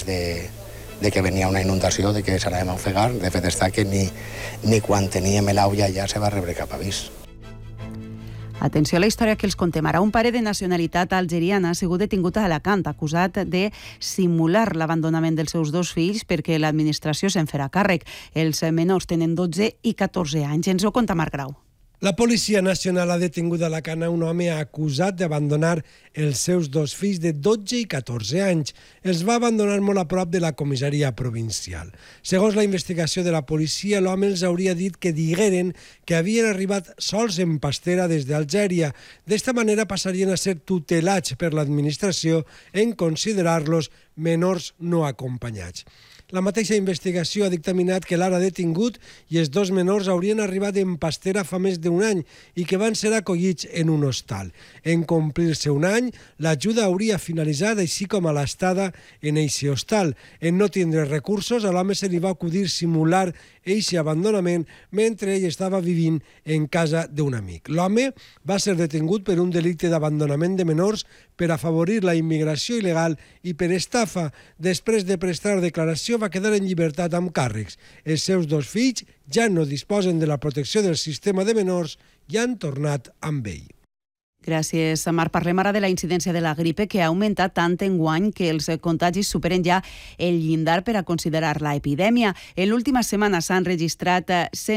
de que venia una inundació, de que s'anàvem a ofegar. De fet està que ni quan teníem l'aulla ja se va rebre cap avís. Atenció a la història que els contem ara. Un pare de nacionalitat algeriana ha sigut detingut a Alacant, acusat de simular l'abandonament dels seus dos fills perquè l'administració se'n farà càrrec. Els menors tenen 12 i 14 anys. Ens ho conta Marc Grau. La Policia Nacional ha detingut a Alacant un home acusat d'abandonar els seus dos fills de 12 i 14 anys. Els va abandonar molt a prop de la comissaria provincial. Segons la investigació de la policia, l'home els hauria dit que digueren que havien arribat sols en pastera des d'Algèria. D'esta manera passarien a ser tutelats per l'administració en considerar-los menors no acompanyats. La mateixa investigació ha dictaminat que l'ara detingut i els dos menors haurien arribat en pastera fa més d'un any i que van ser acollits en un hostal. En complir-se un any, l'ajuda hauria finalitzat, així com a l'estada en eixe hostal. En no tindre recursos, a l'home se li va acudir simular eixe abandonament mentre ell estava vivint en casa d'un amic. L'home va ser detingut per un delicte d'abandonament de menors, per afavorir la immigració il·legal i per estafa. Després de prestar declaració va quedar en llibertat amb càrrecs. Els seus dos fills ja no disposen de la protecció del sistema de menors i han tornat amb ell. Gràcies, Marc. Parlem ara de la incidència de la gripe, que ha augmentat tant enguany que els contagis superen ja el llindar per a considerar-la epidèmia. En l'última setmana s'han registrat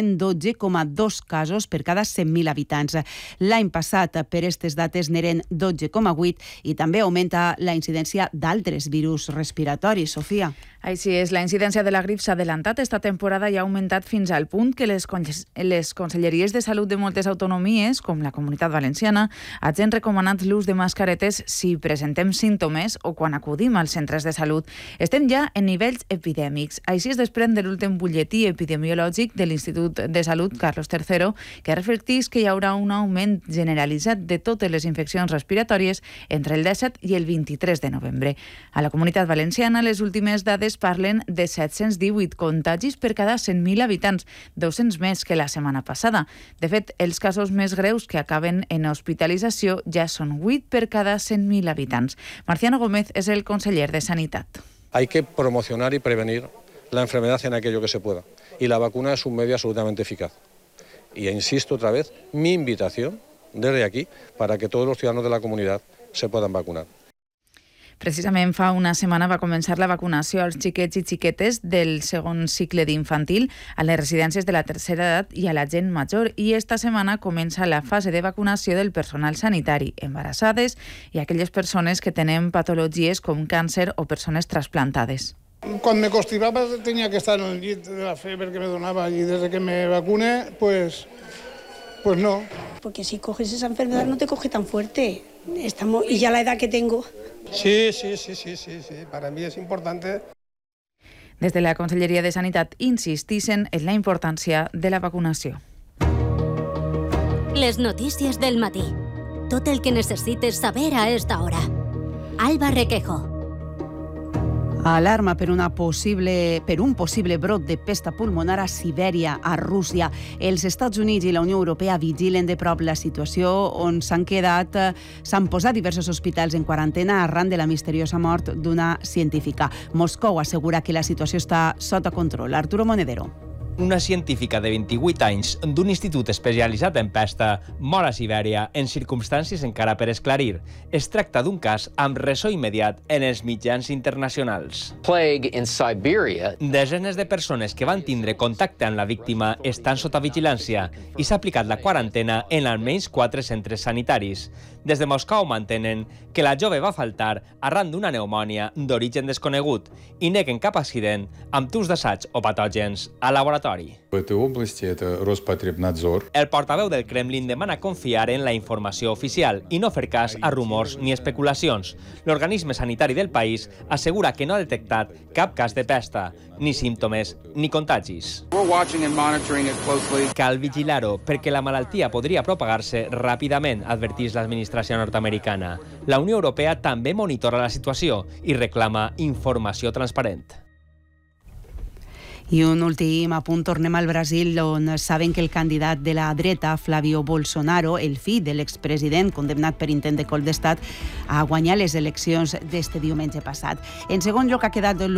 112,2 casos per cada 100.000 habitants. L'any passat, per aquestes dates, n'eren 12,8 i també augmenta la incidència d'altres virus respiratoris. Sofia. Així és, la incidència de la grip s'ha adelantat esta temporada i ha augmentat fins al punt que les conselleries de salut de moltes autonomies, com la Comunitat Valenciana, hagin recomanat l'ús de mascaretes si presentem símptomes o quan acudim als centres de salut. Estem ja en nivells epidèmics. Així es desprèn de l'últim butlletí epidemiològic de l'Institut de Salut Carlos III, que reflecteix que hi haurà un augment generalitzat de totes les infeccions respiratòries entre el 17 i el 23 de novembre. A la Comunitat Valenciana, les últimes dades parlen de 718 contagis per cada 100.000 habitants, 200 més que la setmana passada. De fet, els casos més greus que acaben en hospitalització ja són 8 per cada 100.000 habitants. Marciano Gómez és el conseller de Sanitat. Hay que promocionar y prevenir la enfermedad en aquello que se pueda. Y la vacuna es un medio absolutamente eficaz. Y insisto otra vez, mi invitación desde aquí para que todos los ciudadanos de la comunidad se puedan vacunar. Precisament fa una setmana va començar la vacunació als xiquets i xiquetes del segon cicle d'infantil, a les residències de la tercera edat i a la gent major, i esta setmana comença la fase de vacunació del personal sanitari, embarassades i aquelles persones que tenen patologies com càncer o persones trasplantades. Quan me constipava tenia que estar en el llit de la febre que me donava y desde que me vacune, pues no. Porque si coges esa enfermedad no te coge tan fuerte. Y ya la edad que tengo. Sí. Para mí es importante. Des de la Conselleria de Sanitat insistixen en la importància de la vacunació. Les notícies del matí. Tot el que necessites saber a esta hora. Alba Requejo. Alarma per un possible brot de pesta pulmonar a Sibèria, a Rússia. Els Estats Units i la Unió Europea vigilen de prop la situació on s'han posat diversos hospitals en quarantena arran de la misteriosa mort d'una científica. Moscou assegura que la situació està sota control. Arturo Monedero. Una científica de 28 anys d'un institut especialitzat en pesta mor a Sibèria en circumstàncies encara per esclarir. Es tracta d'un cas amb ressò immediat en els mitjans internacionals. Desenes de persones que van tindre contacte amb la víctima estan sota vigilància i s'ha aplicat la quarantena en almenys 4 centres sanitaris. Des de Moscou mantenen que la jove va faltar arran d'una pneumònia d'origen desconegut i neguen cap accident amb tubs d'assaig o patògens a laboratori. El portaveu del Kremlin demana confiar en la informació oficial i no fer cas a rumors ni especulacions. L'organisme sanitari del país assegura que no ha detectat cap cas de pesta, ni símptomes ni contagis. Cal vigilar-ho perquè la malaltia podria propagar-se ràpidament, advertís l'administració nord-americana. La Unió Europea també monitora la situació i reclama informació transparent. I un últim apunt, tornem al Brasil, on saben que el candidat de la dreta, Flavio Bolsonaro, el fill de l'expresident condemnat per intent de colp d'estat, ha guanyat les eleccions d'este diumenge passat. En segon lloc ha quedat